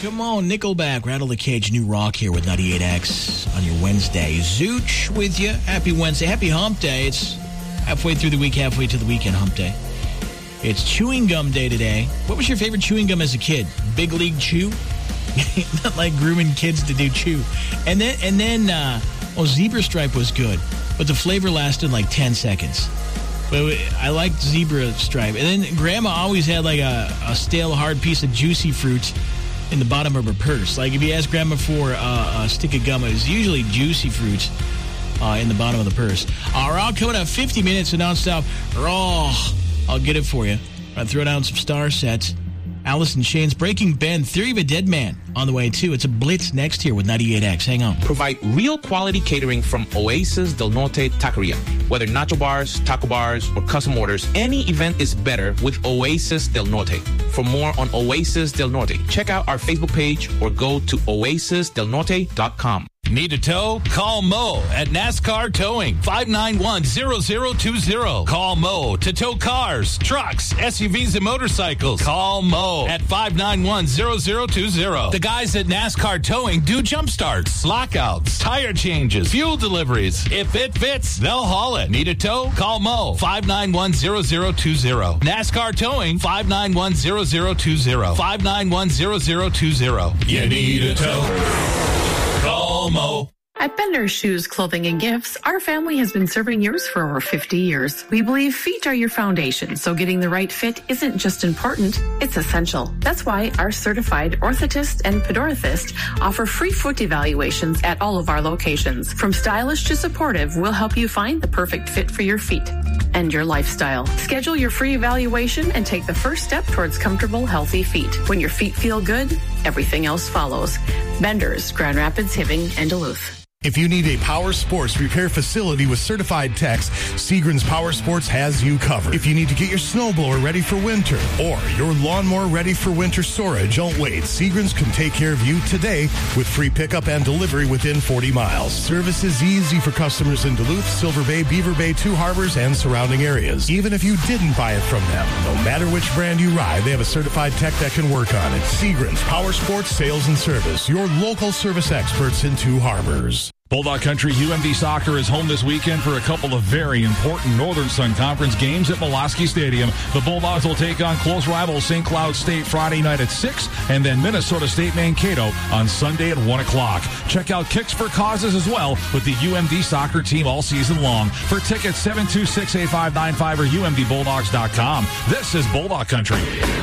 Come on, Nickelback, Rattle the Cage, new rock here with 98X on your Wednesday. Zooch with you. Happy Wednesday. Happy Hump Day. It's halfway through the week, halfway to the weekend, Hump Day. It's Chewing Gum Day today. What was your favorite chewing gum as a kid? Big League Chew? Not like grooming kids to do chew. And then, Zebra Stripe was good, but the flavor lasted like 10 seconds. But I liked Zebra Stripe. And then Grandma always had like a stale, hard piece of juicy fruit in the bottom of her purse. Like if you ask Grandma for a stick of gum, it was usually juicy fruit in the bottom of the purse. Raw coming up 50 minutes of nonstop. Raw. I'll get it for you. I'll throw down some star sets. Alice in Chains, Breaking Ben, Theory of a Dead Man on the way, too. It's a blitz next here with 98X. Hang on. Provide real quality catering from Oasis Del Norte Taqueria. Whether nacho bars, taco bars, or custom orders, any event is better with Oasis Del Norte. For more on Oasis Del Norte, check out our Facebook page or go to oasisdelnorte.com. Need a tow? Call Mo at NASCAR Towing, 591-0020. Call Mo to tow cars, trucks, SUVs, and motorcycles. Call Mo at 591-0020. The guys at NASCAR Towing do jump starts, lockouts, tire changes, fuel deliveries. If it fits, they'll haul it. Need a tow? Call Mo, 591-0020. NASCAR Towing, 591-0020. 591-0020. You need a tow? Call Mo. At Bender's Shoes, Clothing, and Gifts, our family has been serving yours for over 50 years. We believe feet are your foundation, so getting the right fit isn't just important, it's essential. That's why our certified orthotist and podorathist offer free foot evaluations at all of our locations. From stylish to supportive, we'll help you find the perfect fit for your feet and your lifestyle. Schedule your free evaluation and take the first step towards comfortable, healthy feet. When your feet feel good, everything else follows. Bender's, Grand Rapids, Hibbing, and Duluth. If you need a power sports repair facility with certified techs, Seagram's Power Sports has you covered. If you need to get your snowblower ready for winter or your lawnmower ready for winter storage, don't wait. Seagram's can take care of you today with free pickup and delivery within 40 miles. Service is easy for customers in Duluth, Silver Bay, Beaver Bay, Two Harbors, and surrounding areas. Even if you didn't buy it from them, no matter which brand you ride, they have a certified tech that can work on it. Seagram's Power Sports Sales and Service, your local service experts in Two Harbors. Bulldog Country UMD Soccer is home this weekend for a couple of very important Northern Sun Conference games at Pulaski Stadium. The Bulldogs will take on close rival St. Cloud State Friday night at 6, and then Minnesota State Mankato on Sunday at 1 o'clock. Check out Kicks for Causes as well with the UMD Soccer team all season long. For tickets, 726-8595 or UMDBulldogs.com. This is Bulldog Country.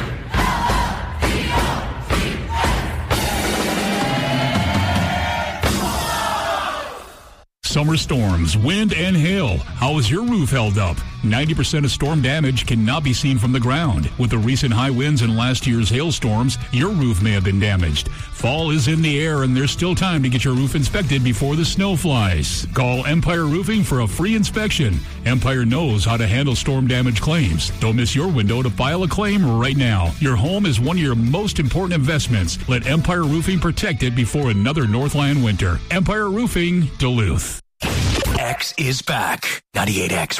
Summer storms, wind, and hail. How is your roof held up? 90% of storm damage cannot be seen from the ground. With the recent high winds and last year's hailstorms, your roof may have been damaged. Fall is in the air, and there's still time to get your roof inspected before the snow flies. Call Empire Roofing for a free inspection. Empire knows how to handle storm damage claims. Don't miss your window to file a claim right now. Your home is one of your most important investments. Let Empire Roofing protect it before another Northland winter. Empire Roofing, Duluth. X is back. 98X